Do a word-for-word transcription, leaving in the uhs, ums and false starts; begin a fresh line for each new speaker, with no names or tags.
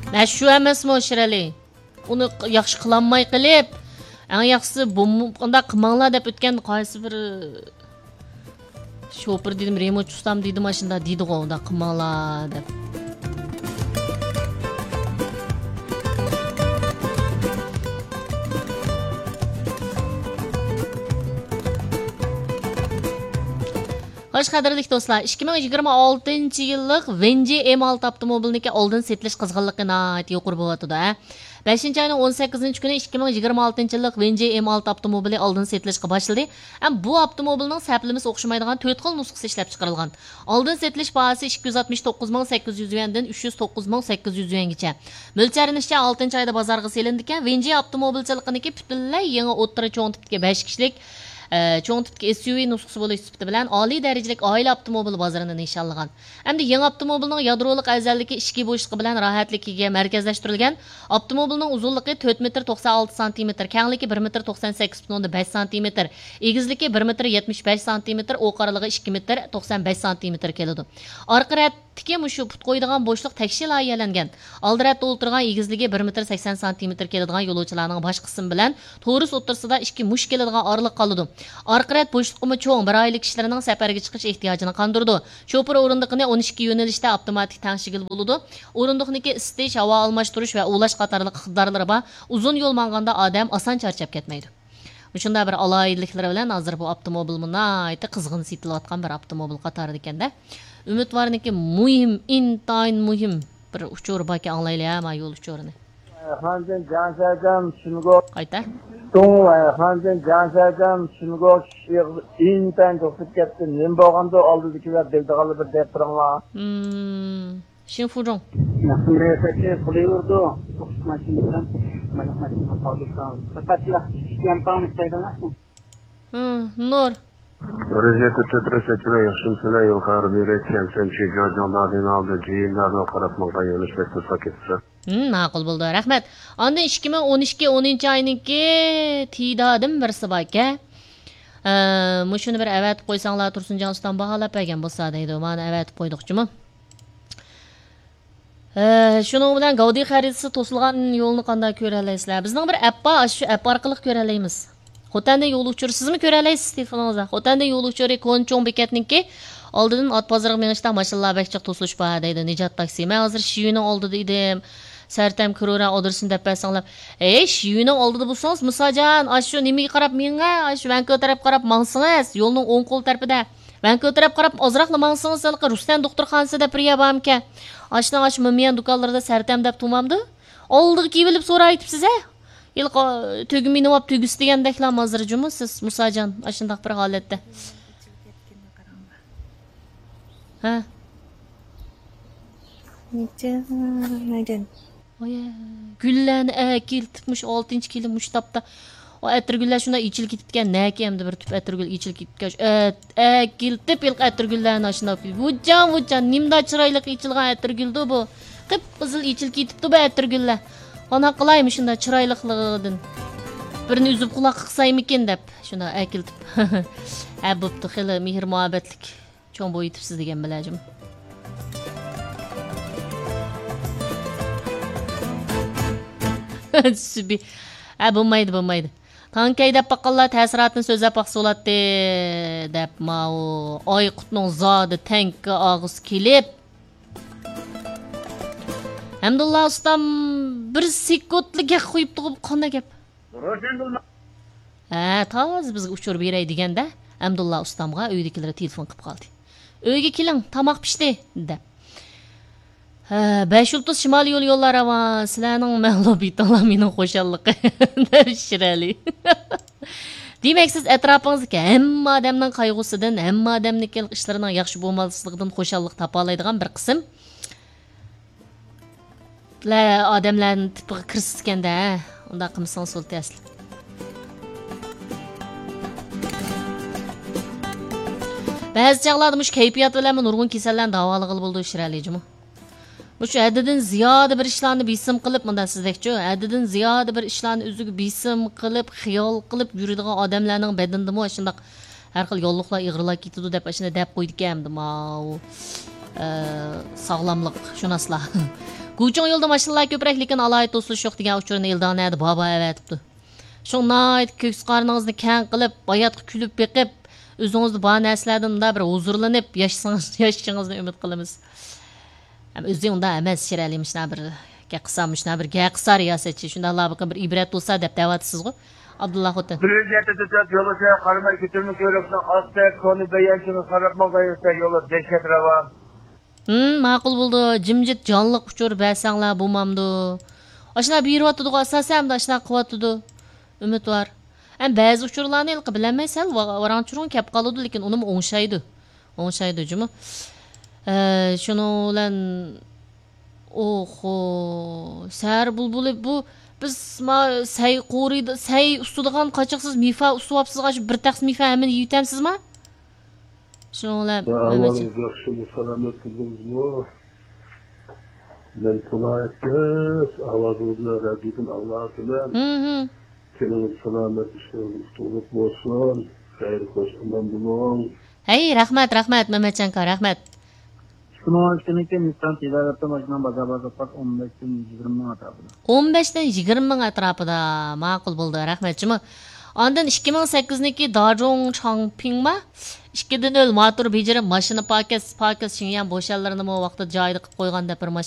Mən şu emasmi Shirali. Uni yaxshi qilolmay qilib, eng yaxshisi bunday qilmanglar deb o'tgan qaysi bir şoför dedim, remote ustam dedim, aşında deydi go, unda qilmanglar deb. Xo'sh, qadrli do'stlar, ikki ming yigirma oltinchi yillik Venji M olti avtomobilniki oldin setilish qizg'inligi nihoyat yuqori bo'lyapti-da. beshinchi oyning o'n sakkizinchi kuni ikki ming yigirma oltinchi yillik Venji M olti avtomobili oldin setilishga boshladi. Ham bu avtomobilning saplimisi o'xshamaydigan to'rt xil nusxasi ishlab chiqarilgan. Oldin setilish bahasi ikki yuz oltmish to'qqiz ming sakkiz yuz yuandan uch yuz to'qqiz ming sakkiz yuz yuangacha. Mo'ljallanishcha oltinchi oyda bozorga selindi ekan. Venji avtomobilchiligidagi butunlay yangi o'ttira cho'ng tipdagi besh kishilik cho'ng tipdagi S U V nusxasi bo'lish sifati bilan oliy darajalik oila avtomobil bozorini nishonlagan. Hamda yangi avtomobilning yadrolik afzalligi ichki bo'shliqi bilan rohatligiga markazlashtirilgan. Avtomobilning uzunligi to'rt metr to'qson olti santimetr, kengligi bir metr to'qson sakkiz butun besh santimetr, egizligi bir metr yetmish besh santimetr, o'qarligi ikki metr to'qson besh santimetr keladi. Orqa ratdagi mushu put qo'ydigan bo'shliq tekshi loyihalangan. Oldi ratda o'tirgan egizligi bir metr sakson santimetr keladigan yo'lovchilarning bosh qismi bilan to'g'ris o'tirsida ikki mush keladigan orliq qoladi. Orqa rat bo'shliqimi cho'ng, bir oilik kishilarning safarga chiqish ehtiyojini qondirdi. Shoför o'rindiqini o'n ikki yo'nalishda avtomatik tangshigil bo'ladi. O'rindiqniki isitish, havo almashtirish va ulash qatorliq iqtidorlari bor. Uzun yo'l manganda odam oson charchab ketmaydi. Shunda bir aloyidliklari bilan hozir bu avtomobil nihoyat qizg'in setilayotgan bir avtomobil qatori ekanda. Umidvorniki muhim, intayin muhim bir uchur baki anglaylar ma yo'l uchurini.
Xanjan Jansajam Shungo
Qayta.
Dong Xanjan Jansajam Shungo intayin to'xtab ketdi. Men bo'lganda oldidagilar beldiqali bir deb turanglar.
Hmm. Shin Fuzhong.
Yaxshimrayapti, qo'yurdi. Mashinadan, mana mashina qoldiqdan. Faqatla yampam istaydilar.
Hmm, Nur.
Rozeta titrashlar yaxshimsizlar, yo'l xabar berayotgan senchi joyjonlardan oldi jiyinlarni qarab maqay yo'lishda sakitsa.
Hmm, ma'qul bo'ldi. Rahmat. Onda ikki ming o'n ikki o'ninchi oyniki tidadim birsi bor aka. Mushuni bir avatib qo'ysanglar Tursunjon ustam baholab bergan bo'lsa deydi. Mana avatib qo'ydiqchimi? Shuning bilan Gaudi xaritasi to'silgan yo'lni qanday ko'ra olasizlar? Bizning bir app bor, shu app orqali ko'ra olamiz. Xotanda yo'l uchur sizmi ko'ra olasiz telefoningizda? Xotanda yo'l uchuri Konchong bekatniki oldidan ot bozoriga menishda mashinalar bekchiq to'silish bor deydi. Nijat taksi. Men hozir Shiyuning oldida edim. Sartam Kurora adresini deb bersanglar. Ey, Shiyuning oldida bo'lsangiz, Musajon, shu nimaga qarab menga, shu Vanko taraf qarab mangsingiz, yo'lning o'ng qo'l tarafida. Vanko taraf qarab ozroqla mangsingiz, salqi Rustam doktorxonasida priyabamka. Ashna ash mimiyan do'konlarida Sartam deb tumamdi. Oldiga kelib so'raytibsiz a? Yil tugmini olib tugis degandeklar hozir jumisiz Musajon, ashundaq bir holatda. Ha.
Necha maydan.
Oya, gullarni akiltibmiş oltinchi kilo mushtapda. O atirgullar shunda ichil ketgan, naki hamda bir tüp atirgul ichil ketgan. Akiltib ilq atirgullarni shunda. Vujan vujan nimda chiroyli ichilgan atirguldi bu. Qip qizil ichil ketibdi bu atirgullar. Ona qilaymi shunda chiroyliqligidan. Birini uzib quloq qilsaymikin deb shunda akiltib. Ha bo'pti, xili mehr muhabbatlik cho'ng bo'yitibsiz degan bilajim. Sübi. Ha bo'lmaydi, bo'lmaydi. Tankay deb baqallar ta'siratini so'zlab baqsolatdi deb mao Oyqutning zodi tankka og'iz kelib. Hamdullah ustam bir sekundliga qo'yib turib qanday gap? Ha, toz bizga uchur beray deganda Hamdullah ustamga uydagilar telefon qilib qoldi. Uyga keling, tomoq pishdi deb. besh yultuz shimoliy yo'l yo'llar avan, sizlarning mag'lubiyatinglar mening xo'shalliqi. Shirali. Demak, siz atrofingizga hamma odamning qayg'usidan, hamma odamning ishlarining yaxshi bo'lmasligidan xo'shallik topa oladigan bir qism la odamlarni tipiga kirsizganda, unda qilsang so'lti asli. Ba'zi chaqlarda mush kayfiyat bilan nurg'un kasallarni davolig'il bo'ldi Shiralijimi. Mush haddidan ziyoda bir ishlarni bisim qilib, bunda sizdekchi, haddidan ziyoda bir ishlarni o'ziga bisim qilib, xiyol qilib yuradigan odamlarning badandimi shunday har xil yo'lliqlar ig'irlab ketadi deb ashuna deb qo'ydik hamda. Mau sog'lomlik shunaslar. Guchong yo'lda mashinalar ko'proq, lekin alohida to'silish yo'q degan uchurni Eldon hadi baba avatibdi. Shunday ko'ks qarningizni kang qilib, bayatga kulib beqib, o'zingizni bor narsalardan unda bir huzurlanib yashasangiz, yashashingizni umid qilamiz. Ham o'zi unda emas, shiralimish bir gap qilsamish, bir gap qisar yasatchi. Shunda Alloh bir ibrat bo'lsa deb da'vatsizmi? Abdullah Xotin.
Prezident'e de yolda karma götürmek yolda hasta konu beyansını sarapmaga yolda yolda dehşet rava.
Hmm, ma'qul bo'ldi. Jimjit jonliq uchur bersanglar bo'lmamdi. Ashna beryotdi, asosan ashna qilyotdi. Umid bor. Ham ba'zi uchurlarni ilqi bilamaysan, varanchurun kep qoladi, lekin uni o'ngshaydi. O'ngshaydi jumi. Eh, shuni bilan oho, sar bulbuli bu biz ma say qo'riydi, say ustidan qochiqsiz mifa ustuvapsizga shu bir taqsim mifa hamini yutamsizmi? Shuni bilan
Allah'ınız yaxşı bu selamet kıldınızmı? Ben kula etmez, avazınızla Rabbim Allah'a bilen.
Hı hı.
Kendiniz selamet işleriniz tutup olsun. Hayır koştumdan bulun.
Hey, rahmat, rahmat Mehmetcan ka, rahmat.
Şunun için ki insan ticarette başına baza baza pat on beşten yigirma atrafında.
o'n beshdan yigirma ming atrofida ma'qul bo'ldi, rahmatchimi. Ondan ikki ming sakkizniki Dajong Changpingma ikki dan nol motor bejarib mashina pakas pakas Xinyan bo'shallarini mo vaqtida joyida qilib qo'ygan deb bir